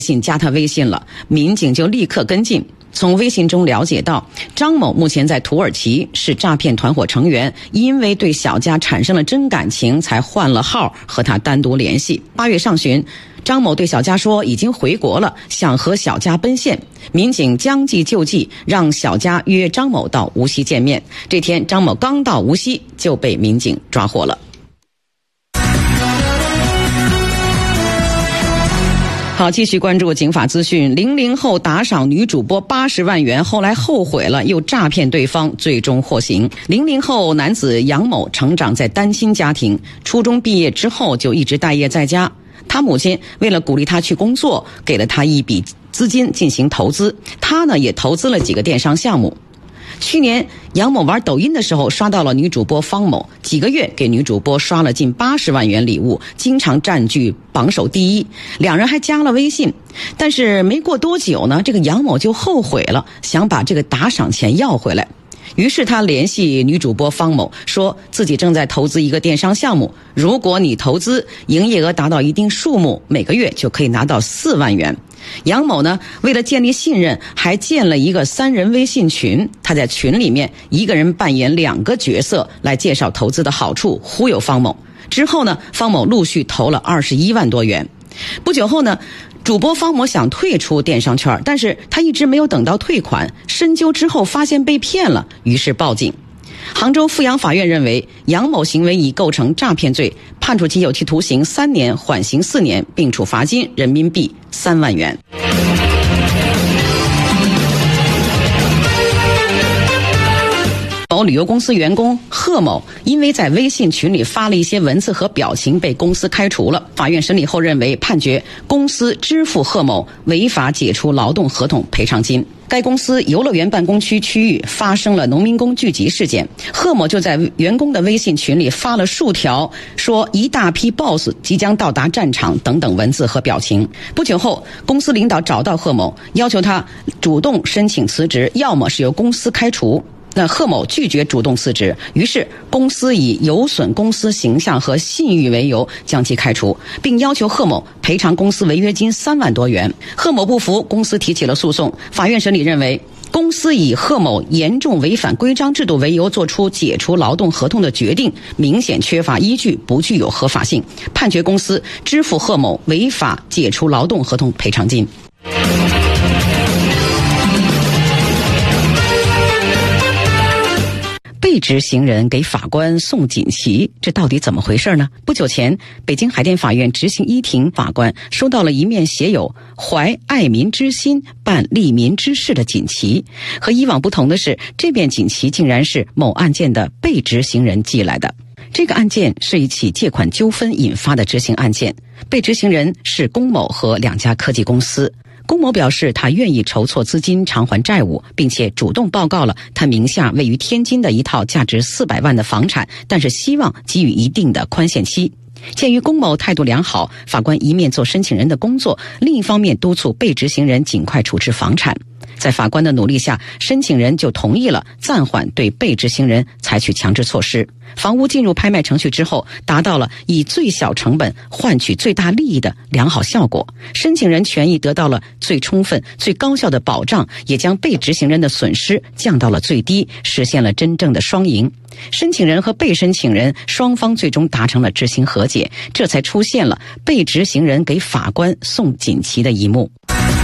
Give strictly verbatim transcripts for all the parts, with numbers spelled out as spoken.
信加他微信了，民警就立刻跟进。从微信中了解到，张某目前在土耳其，是诈骗团伙成员，因为对小佳产生了真感情，才换了号和他单独联系。八月上旬，张某对小佳说已经回国了，想和小佳奔现。民警将计就计，让小佳约张某到无锡见面。这天，张某刚到无锡就被民警抓获了。好，继续关注警法资讯。零零后打赏女主播八十万元，后来后悔了，又诈骗对方，最终获刑。零零后男子杨某成长在单亲家庭，初中毕业之后就一直待业在家。他母亲为了鼓励他去工作，给了他一笔资金进行投资，他呢也投资了几个电商项目。去年杨某玩抖音的时候刷到了女主播方某，几个月给女主播刷了近八十万元礼物，经常占据榜首第一。两人还加了微信，但是没过多久呢，这个杨某就后悔了，想把这个打赏钱要回来。于是他联系女主播方某，说自己正在投资一个电商项目，如果你投资营业额达到一定数目，每个月就可以拿到四万元。杨某呢，为了建立信任，还建了一个三人微信群，他在群里面一个人扮演两个角色，来介绍投资的好处，忽悠方某。之后呢，方某陆续投了二十一万多元。不久后呢，主播方某想退出电商圈，但是他一直没有等到退款，深究之后发现被骗了，于是报警。杭州富阳法院认为杨某行为已构成诈骗罪，判处其有期徒刑三年，缓刑四年，并处罚金人民币三万元。某旅游公司员工贺某因为在微信群里发了一些文字和表情，被公司开除了。法院审理后认为，判决公司支付贺某违法解除劳动合同赔偿金。该公司游乐园办公区区域发生了农民工聚集事件，贺某就在员工的微信群里发了数条说一大批 boss 即将到达战场等等文字和表情。不久后，公司领导找到贺某，要求他主动申请辞职，要么是由公司开除。那贺某拒绝主动辞职，于是公司以有损公司形象和信誉为由将其开除，并要求贺某赔偿公司违约金三万多元。贺某不服，公司提起了诉讼。法院审理认为，公司以贺某严重违反规章制度为由作出解除劳动合同的决定，明显缺乏依据，不具有合法性，判决公司支付贺某违法解除劳动合同赔偿金。被执行人给法官送锦旗，这到底怎么回事呢？不久前，北京海淀法院执行一庭法官收到了一面写有“怀爱民之心，办利民之事”的锦旗。和以往不同的是，这面锦旗竟然是某案件的被执行人寄来的。这个案件是一起借款纠纷引发的执行案件，被执行人是龚某和两家科技公司。龚某表示，他愿意筹措资金偿还债务，并且主动报告了他名下位于天津的一套价值四百万的房产，但是希望给予一定的宽限期。鉴于龚某态度良好，法官一面做申请人的工作，另一方面督促被执行人尽快处置房产。在法官的努力下，申请人就同意了暂缓对被执行人采取强制措施。房屋进入拍卖程序之后，达到了以最小成本换取最大利益的良好效果，申请人权益得到了最充分、最高效的保障，也将被执行人的损失降到了最低，实现了真正的双赢。申请人和被申请人双方最终达成了知行和解，这才出现了被执行人给法官送锦旗的一幕。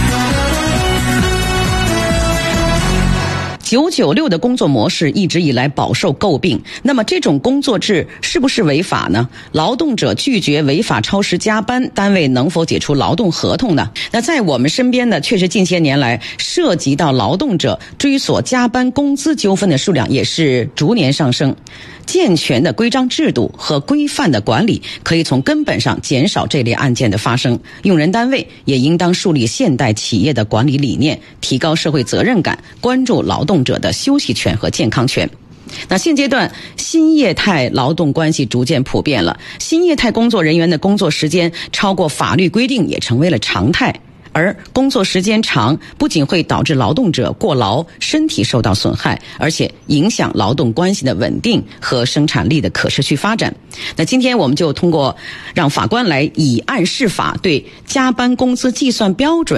九九六的工作模式一直以来饱受诟病，那么这种工作制是不是违法呢？劳动者拒绝违法超时加班，单位能否解除劳动合同呢？那在我们身边呢，确实近些年来涉及到劳动者追索加班工资纠纷的数量也是逐年上升。健全的规章制度和规范的管理可以从根本上减少这类案件的发生，用人单位也应当树立现代企业的管理理念，提高社会责任感，关注劳动者的休息权和健康权。那现阶段新业态劳动关系逐渐普遍了，新业态工作人员的工作时间超过法律规定也成为了常态。 而工作时间长不仅会导致劳动者过劳，身体受到损害，而且影响劳动关系的稳定和生产力的可持续发展。那今天我们就通过让法官来以案释法，对加班工资计算标准